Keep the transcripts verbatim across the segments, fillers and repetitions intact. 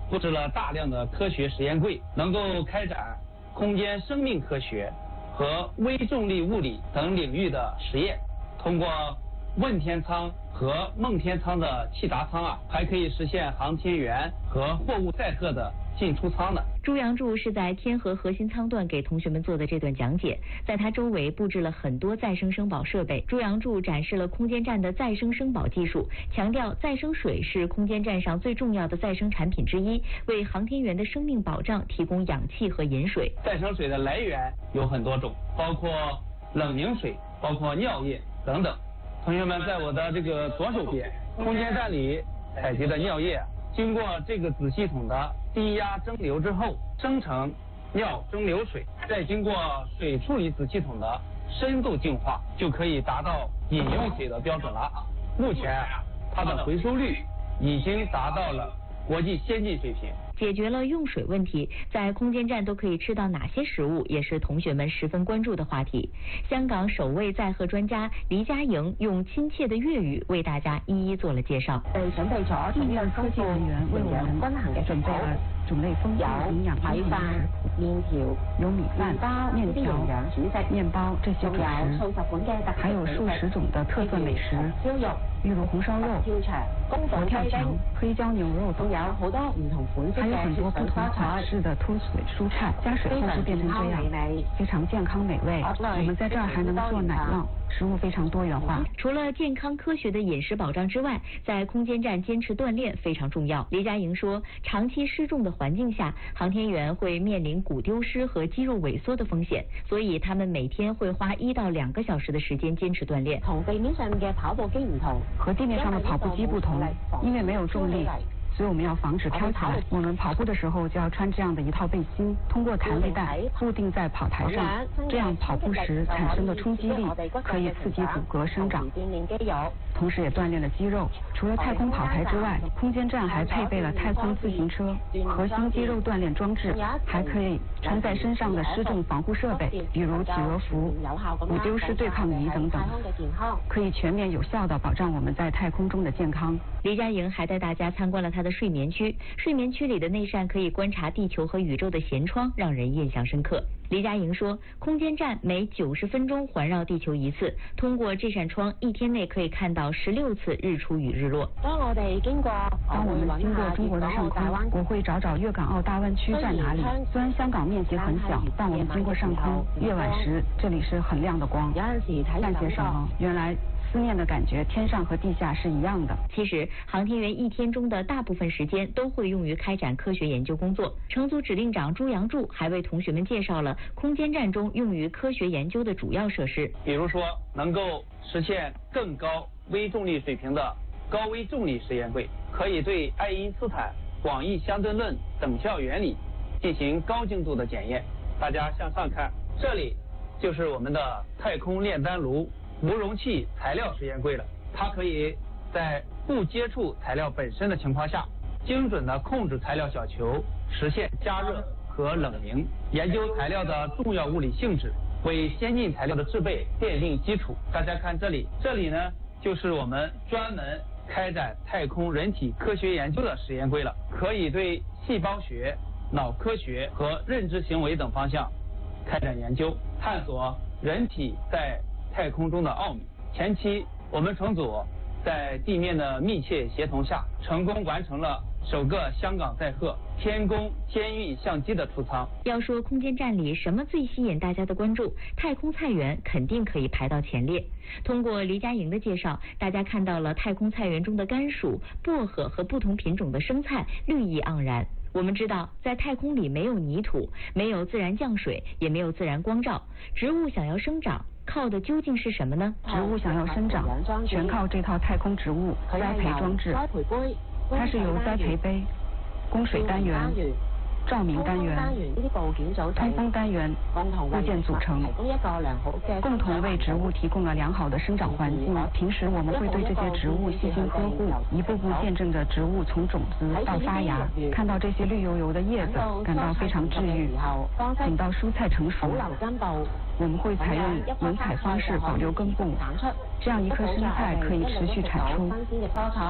布置了大量的科学实验柜，能够开展空间生命科学和微重力物理等领域的实验。通过问天舱和梦天舱的气闸舱啊，还可以实现航天员和货物载荷的进出舱的。 朱杨柱是在天河核心舱段给同学们做的这段讲解，在他周围布置了很多再生生保设备。朱杨柱展示了空间站的再生生保技术，强调再生水是空间站上最重要的再生产品之一，为航天员的生命保障提供氧气和饮水。 再生水的来源有很多种，包括冷凝水，包括尿液等等。同学们，在我的这个左手边，空间站里采集的尿液，经过这个子系统的低压蒸馏之后，生成尿蒸馏水，再经过水处理子系统的深度净化，就可以达到饮用水的标准了。目前它的回收率已经达到了国际先进水平。 解决了用水问题，在空间站都可以吃到哪些食物，也是同学们十分关注的话题。香港首位载荷专家黎家莹用亲切的粤语为大家一一做了介绍。 呃，准备咗中央科技人員為我們均衡嘅準備了種類豐富營養均衡的麵條、有米飯、麵條、麵包這些主食，還有數十種的特色美食，例如紅燒肉、佛跳牆、黑椒牛肉等，還有很多不同款式的脫水蔬菜，加水後就變成這樣，非常健康美味。我們在這兒還能做奶酪，食物非常多元化。 除了健康科學的飲食保障之外，在空間站堅持鍛鍊非常重要。黎家瑩說，長期失重的環境下，航天員會面臨骨丟失和肌肉萎縮的風險，所以他們每天會花一到兩個小時的時間堅持鍛鍊。 同地面上嘅跑步機唔同， 和地面上的跑步機不同，因為沒有重力，所以我們要防止飄起來。我們跑步的時候就要穿這樣的一套背心，通過彈力帶固定在跑台上，這樣跑步時產生的衝擊力可以刺激骨骼生長，同時也鍛鍊了肌肉。除了太空跑台之外，空間站還配備了太空自行車、核心肌肉鍛鍊裝置，還可以穿在身上的失重防護設備，比如企鵝服、骨丟失對抗儀等等，可以全面有效地保障我們在太空中的健康。 黎家瑩還帶大家參觀了她的睡眠區，睡眠區裡的那扇可以觀察地球和宇宙的舷窗，讓人印象深刻。黎家瑩說，空間站每九十分鐘環繞地球一次，通過這扇窗，一天內可以看到十六次日出與日落。 當我哋經過， 當我們經過中國的上空，我會找找粵港澳大灣區在哪裡。雖然香港面積很小，但我們經過上空，夜晚時這裡是很亮的光。 有陣時睇看些什麼？原來思念的感覺，天上和地下是一樣的。 其實，航天員一天中的大部分時間都會用於開展科學研究工作。乘組指令長朱楊柱還為同學們介紹了空間站中用於科學研究的主要設施， 比如說能夠實現更高微重力水平的高微重力實驗櫃，可以對愛因斯坦廣義相對論等效原理進行高精度的檢驗。大家向上看，這裡就是我們的太空煉丹爐無容器材料實驗櫃了，它可以在不接觸材料本身的情況下，精準地控制材料小球，實現加熱和冷凝，研究材料的重要物理性質，為先進材料的製備奠定基礎。大家看這裡，這裡呢就是我們專門開展太空人體科學研究的實驗櫃了，可以對細胞學、腦科學和認知行為等方向開展研究，探索人體在太空中的奧秘。前期我們乘組在地面的密切協同下，成功完成了首個香港載荷天宮監運相機的出艙。 要說空間站裡什麼最吸引大家的關注，太空菜園肯定可以排到前列。通過黎家瑩的介紹，大家看到了太空菜園中的甘薯、薄荷和不同品種的生菜，綠意盎然。我們知道，在太空裡沒有泥土，沒有自然降水，也沒有自然光照，植物想要生長，靠的究竟是什麼呢？ 植物想要生長，全靠這套太空植物栽培裝置。它是由栽培杯、供水單元、照明單元、通風單元部件組成，共同為植物提供了良好的生長環境。平時我們會對這些植物細心呵護，一步步見證着植物從種子到發芽，看到這些綠油油的葉子，感到非常治癒。等到蔬菜成熟，我們會採用輪採方式保留根部，這樣一顆生菜可以持續產出。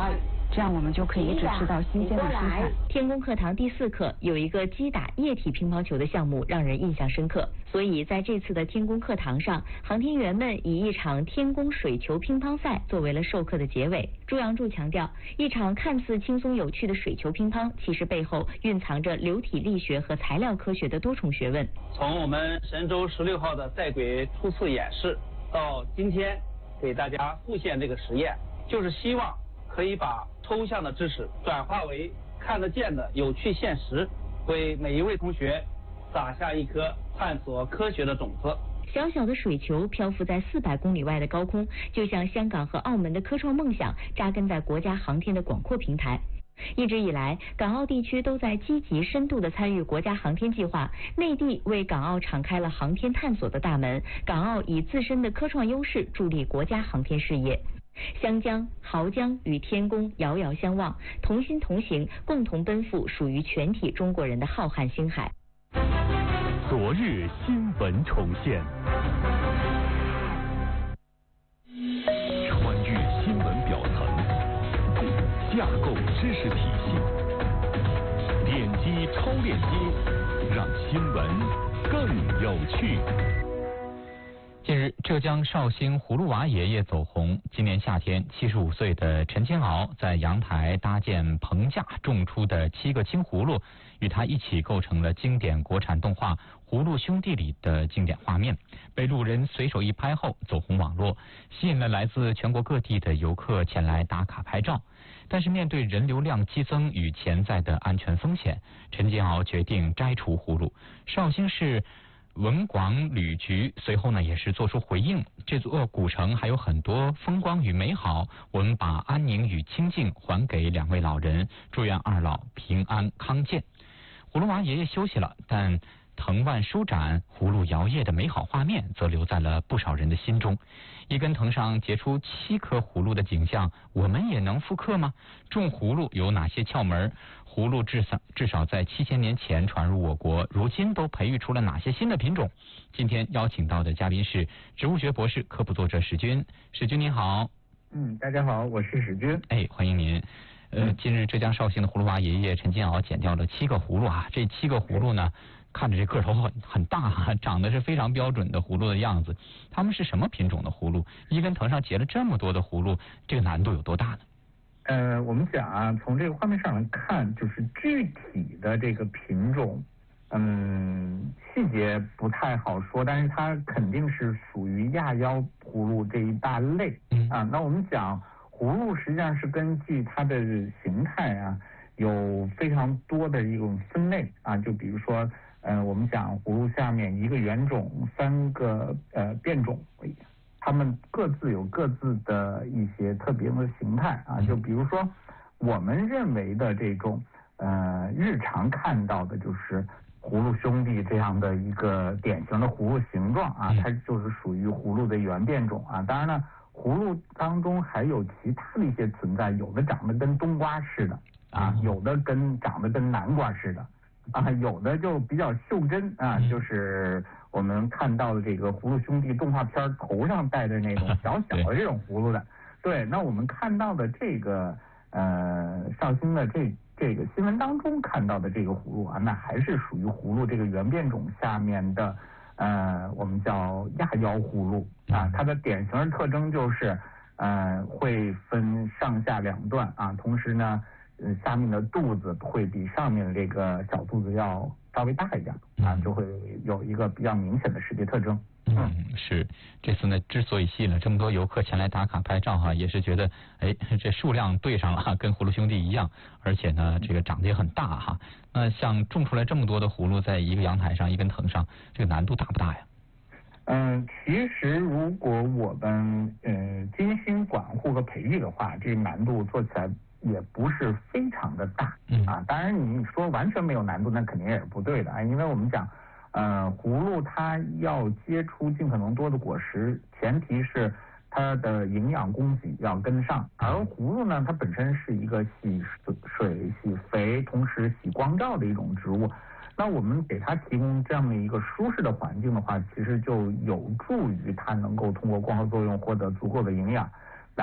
这样我们就可以一直吃到新鲜的蔬菜。 天宫课堂第四课有一个击打液体乒乓球的项目让人印象深刻，所以在这次的天宫课堂上，航天员们以一场天宫水球乒乓赛作为了授课的结尾。朱阳柱强调，一场看似轻松有趣的水球乒乓，其实背后蕴藏着流体力学和材料科学的多重学问。 从我们神舟十六号的在轨初次演示到今天给大家复现这个实验，就是希望可以把抽象的知识转化为看得见的有趣现实，为每一位同学撒下一颗探索科学的种子。 小小的水球漂浮在四百公里外的高空，就像香港和澳门的科创梦想扎根在国家航天的广阔平台。一直以来，港澳地区都在积极深度地参与国家航天计划，内地为港澳敞开了航天探索的大门，港澳以自身的科创优势助力国家航天事业。湘江、濠江与天宫遥遥相望，同心同行，共同奔赴属于全体中国人的浩瀚星海。 昨日新闻重现，穿越新闻表层，架构知识体系，点击超链接，让新闻更有趣。 近日，浙江绍兴葫芦娃爷爷走红。今年夏天，七十五岁的陈煎熬在阳台搭建棚架，种出的七个青葫芦，与他一起构成了经典国产动画《葫芦兄弟》里的经典画面，被路人随手一拍后走红网络，吸引了来自全国各地的游客前来打卡拍照。但是面对人流量激增与潜在的安全风险，陈煎熬决定摘除葫芦。绍兴市文广旅局随后呢也是做出回应，这座古城还有很多风光与美好，我们把安宁与清静还给两位老人，祝愿二老平安康健。葫芦娃爷爷休息了，但藤蔓舒展、葫芦摇曳的美好画面则留在了不少人的心中。一根藤上结出七颗葫芦的景象，我们也能复刻吗？种葫芦有哪些窍门？葫芦至少至少在七千年前传入我国，如今都培育出了哪些新的品种？今天邀请到的嘉宾是植物学博士、科普作者史军。史军您好。 嗯，大家好，我是史军。 哎，欢迎您。呃，近日浙江绍兴的葫芦娃爷爷陈煎熬剪掉了七个葫芦啊，这七个葫芦呢，看着这个头很很大啊，长得是非常标准的葫芦的样子。它们是什么品种的葫芦？一根藤上结了这么多的葫芦，这个难度有多大呢？ 呃，我们讲啊，从这个画面上来看，就是具体的这个品种，嗯，细节不太好说，但是它肯定是属于亚腰葫芦这一大类啊。那我们讲葫芦实际上是根据它的形态啊，有非常多的一种分类啊，就比如说，呃，我们讲葫芦下面一个原种，三个呃变种。它们各自有各自的一些特别的形态啊，就比如说我们认为的这种呃日常看到的就是葫芦兄弟这样的一个典型的葫芦形状啊，它就是属于葫芦的原变种啊。当然了，葫芦当中还有其他的一些存在，有的长得跟冬瓜似的啊，有的跟长得跟南瓜似的啊，有的就比较袖珍啊，就是我们看到的这个葫芦兄弟动画片头上戴的那种小小的这种葫芦的。对，那我们看到的这个呃绍兴的这这个新闻当中看到的这个葫芦啊，那还是属于葫芦这个原变种下面的呃我们叫亚腰葫芦啊，它的典型的特征就是呃会分上下两段啊，同时呢呃下面的肚子会比上面的这个小肚子要稍微大一点啊，就会有一个比较明显的识别特征。 嗯，是。这次呢，之所以吸引了这么多游客前来打卡拍照哈，也是觉得，哎，这数量对上了，跟葫芦兄弟一样，而且呢，这个长得也很大哈。那像种出来这么多的葫芦在一个阳台上、一根藤上，这个难度大不大呀？ 嗯，其实如果我们呃精心管护和培育的话，这个难度做起来也不是非常的大啊。当然你说完全没有难度，那肯定也是不对的啊，因为我们讲呃葫芦它要结出尽可能多的果实，前提是它的营养供给要跟上，而葫芦呢它本身是一个喜水喜肥同时喜光照的一种植物，那我们给它提供这样的一个舒适的环境的话，其实就有助于它能够通过光合作用获得足够的营养，来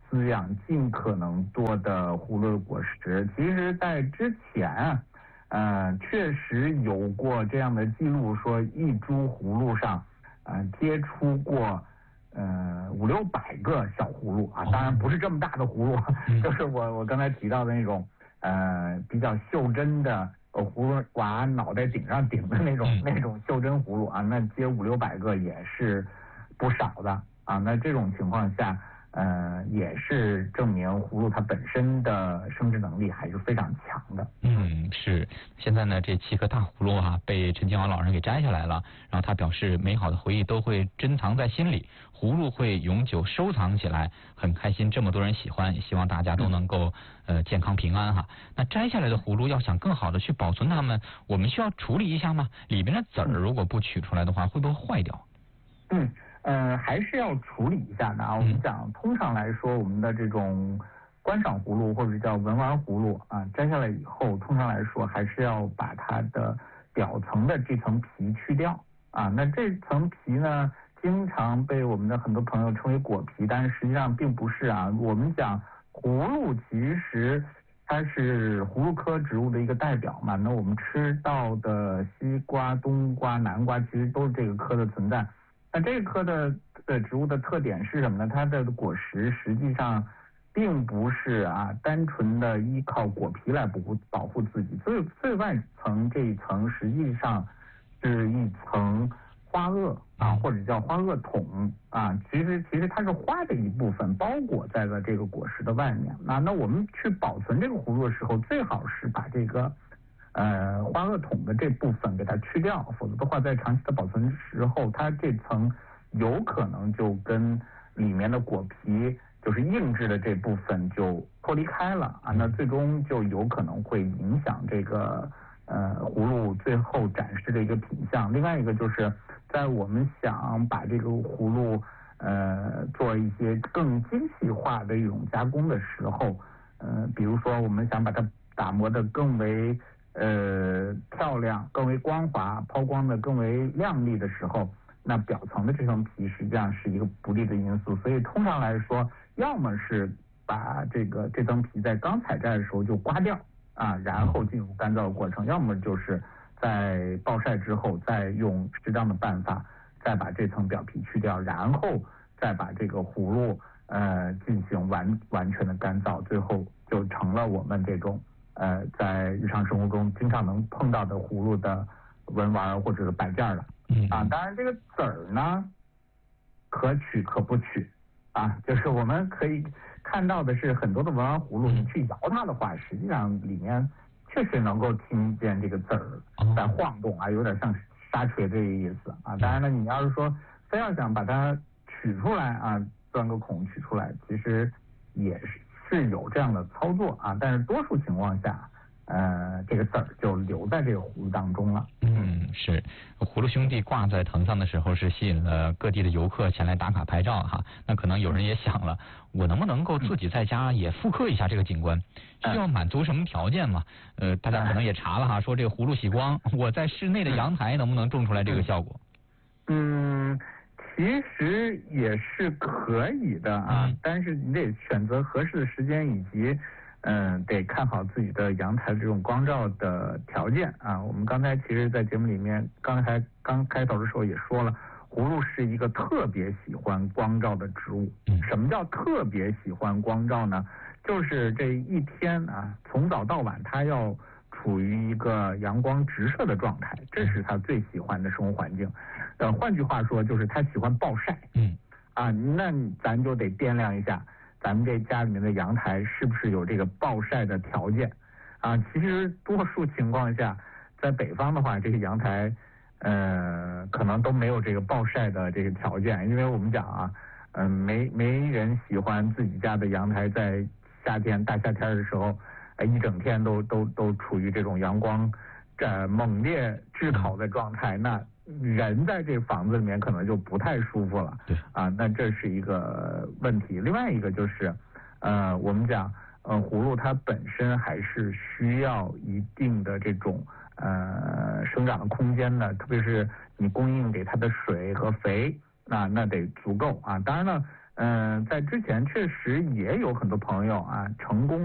滋养尽可能多的葫芦的果实。其实在之前啊，呃，确实有过这样的记录，说一株葫芦上，呃，结出过呃五六百个小葫芦啊，当然不是这么大的葫芦，嗯、就是我我刚才提到的那种呃比较袖珍的呃葫芦娃脑袋顶上顶的那种、嗯、那种袖珍葫芦啊，那结五六百个也是不少的啊。那这种情况下，呃，也是证明葫芦它本身的生殖能力还是非常强的。 嗯，是。现在呢，这七颗大葫芦啊，被陈金鳌老人给摘下来了。然后他表示，美好的回忆都会珍藏在心里，葫芦会永久收藏起来，很开心，这么多人喜欢，希望大家都能够呃健康平安哈。那摘下来的葫芦要想更好的去保存它们，我们需要处理一下吗？里边的籽儿如果不取出来的话，会不会坏掉？ 嗯。呃，还是要处理一下的啊。我们讲，通常来说，我们的这种观赏葫芦或者叫文玩葫芦啊，摘下来以后，通常来说还是要把它的表层的这层皮去掉啊。那这层皮呢，经常被我们的很多朋友称为果皮，但是实际上并不是啊。我们讲葫芦，其实它是葫芦科植物的一个代表嘛。那我们吃到的西瓜、冬瓜、南瓜，其实都是这个科的存在。那这个科的的植物的特点是什么呢？它的果实实际上并不是啊单纯的依靠果皮来保护保护自己，最最外层这一层实际上是一层花萼啊，或者叫花萼筒啊。其实其实它是花的一部分包裹在了这个果实的外面啊。那我们去保存这个葫芦的时候，最好是把这个呃，花萼筒的这部分给它去掉，否则的话，在长期的保存时候，它这层有可能就跟里面的果皮，就是硬质的这部分就脱离开了啊，那最终就有可能会影响这个呃葫芦最后展示的一个品相。另外一个就是在我们想把这个葫芦呃做一些更精细化的一种加工的时候，呃，比如说我们想把它打磨得更为呃，漂亮、更为光滑、抛光的更为亮丽的时候，那表层的这层皮实际上是一个不利的因素。所以通常来说，要么是把这个这层皮在刚采摘的时候就刮掉啊，然后进入干燥的过程；要么就是在暴晒之后，再用适当的办法再把这层表皮去掉，然后再把这个葫芦呃进行完完全的干燥，最后就成了我们这种。呃，在日常生活中经常能碰到的葫芦的文玩或者是摆件了，啊，当然这个籽儿呢，可取可不取，啊，就是我们可以看到的是很多的文玩葫芦，你去摇它的话，实际上里面确实能够听见这个籽儿在晃动啊，有点像沙锤这个意思啊。当然了，你要是说非要想把它取出来啊，钻个孔取出来，其实也是。是有这样的操作啊，但是多数情况下，呃，这个籽儿就留在这个葫芦当中了。 嗯，是葫芦兄弟挂在藤上的时候，是吸引了各地的游客前来打卡拍照哈。那可能有人也想了，我能不能够自己在家也复刻一下这个景观？需要满足什么条件嘛？呃，大家可能也查了哈，说这个葫芦洗光，我在室内的阳台能不能种出来这个效果？ 嗯。其实也是可以的啊，嗯、但是你得选择合适的时间，以及嗯、呃，得看好自己的阳台这种光照的条件啊。我们刚才其实，在节目里面刚才刚开头的时候也说了，葫芦是一个特别喜欢光照的植物。什么叫特别喜欢光照呢？就是这一天啊，从早到晚，它要处于一个阳光直射的状态，这是它最喜欢的生活环境。呃，换句话说，就是他喜欢暴晒。嗯，啊，那咱就得掂量一下，咱们这家里面的阳台是不是有这个暴晒的条件？啊，其实多数情况下，在北方的话，这个阳台，呃，可能都没有这个暴晒的这个条件，因为我们讲啊，嗯、呃，没没人喜欢自己家的阳台在夏天大夏天的时候，呃，一整天都都都处于这种阳光，呃，猛烈炙烤的状态，那。人在这房子里面可能就不太舒服了，对啊，那这是一个问题。另外一个就是，呃，我们讲，呃，葫芦它本身还是需要一定的这种呃生长的空间的，特别是你供应给它的水和肥，那那得足够啊。当然了， 嗯、呃，在之前确实也有很多朋友啊成功